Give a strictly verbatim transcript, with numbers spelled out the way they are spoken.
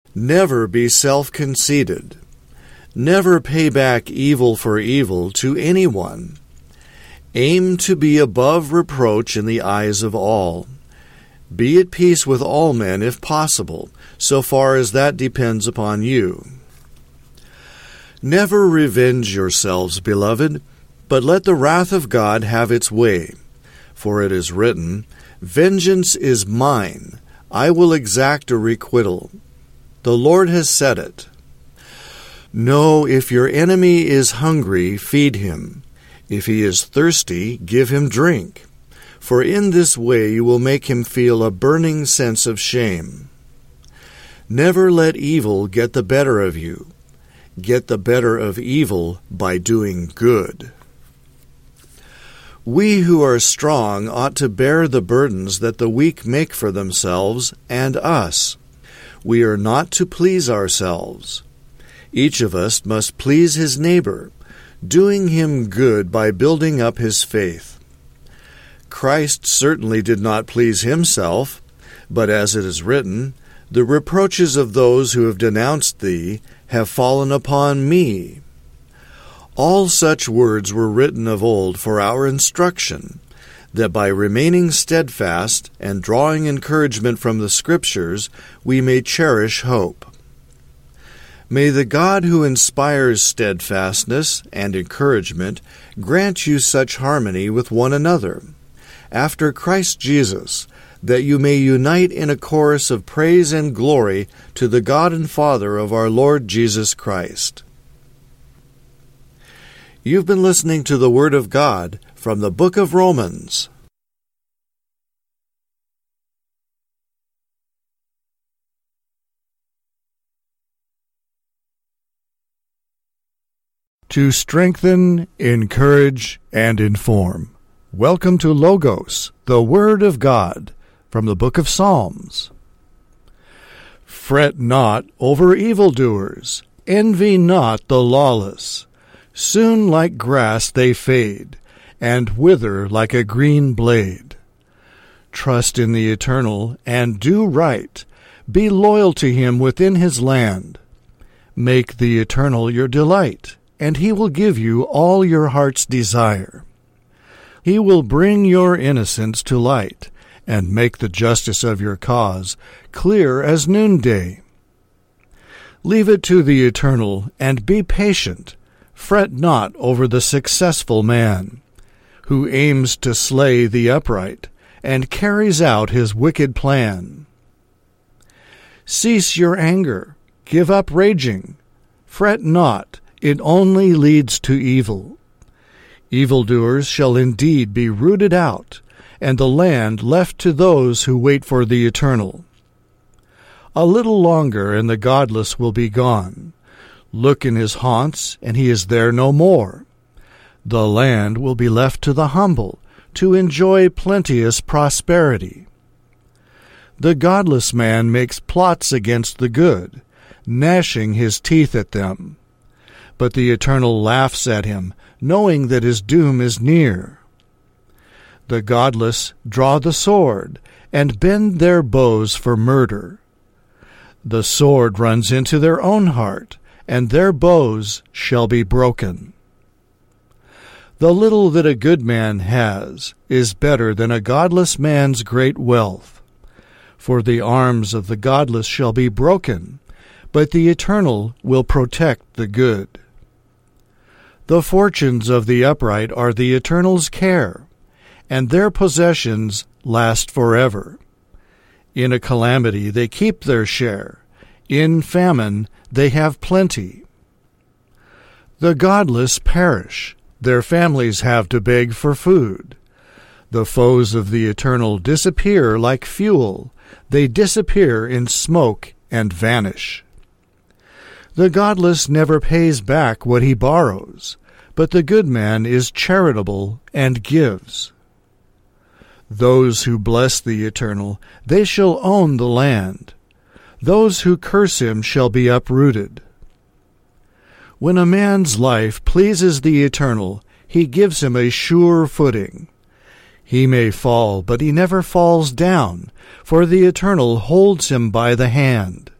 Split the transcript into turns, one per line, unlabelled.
Never be self-conceited. Never pay back evil for evil to anyone. Aim to be above reproach in the eyes of all. Be at peace with all men if possible, so far as that depends upon you. Never revenge yourselves, beloved, but let the wrath of God have its way. For it is written, "Vengeance is mine, I will exact a requital. The Lord has said it." No, if your enemy is hungry, feed him. If he is thirsty, give him drink. For in this way you will make him feel a burning sense of shame. Never let evil get the better of you. Get the better of evil by doing good. We who are strong ought to bear the burdens that the weak make for themselves and us. We are not to please ourselves. Each of us must please his neighbor, doing him good by building up his faith. Christ certainly did not please himself, but as it is written, "The reproaches of those who have denounced thee have fallen upon me." All such words were written of old for our instruction, that by remaining steadfast and drawing encouragement from the Scriptures, we may cherish hope. May the God who inspires steadfastness and encouragement grant you such harmony with one another, after Christ Jesus, that you may unite in a chorus of praise and glory to the God and Father of our Lord Jesus Christ. You've been listening to the Word of God from the book of Romans. To strengthen, encourage, and inform. Welcome to Logos, the Word of God, from the book of Psalms. Fret not over evildoers, envy not the lawless. Soon like grass they fade, and wither like a green blade. Trust in the Eternal, and do right. Be loyal to him within his land. Make the Eternal your delight, and he will give you all your heart's desire. He will bring your innocence to light, and make the justice of your cause clear as noonday. Leave it to the Eternal, and be patient. Fret not over the successful man, who aims to slay the upright, and carries out his wicked plan. Cease your anger, give up raging. Fret not, it only leads to evil. Evildoers shall indeed be rooted out, and the land left to those who wait for the Eternal. A little longer, and the godless will be gone. Look in his haunts, and he is there no more. The land will be left to the humble, to enjoy plenteous prosperity. The godless man makes plots against the good, gnashing his teeth at them. But the Eternal laughs at him, knowing that his doom is near. The godless draw the sword, and bend their bows for murder. The sword runs into their own heart, and their bows shall be broken. The little that a good man has is better than a godless man's great wealth. For the arms of the godless shall be broken, but the Eternal will protect the good. The fortunes of the upright are the Eternal's care, and their possessions last forever. In a calamity they keep their share, in famine they have plenty. The godless perish, their families have to beg for food. The foes of the Eternal disappear like fuel, they disappear in smoke and vanish. The godless never pays back what he borrows, but the good man is charitable and gives. Those who bless the Eternal, they shall own the land. Those who curse him shall be uprooted. When a man's life pleases the Eternal, he gives him a sure footing. He may fall, but he never falls down, for the Eternal holds him by the hand.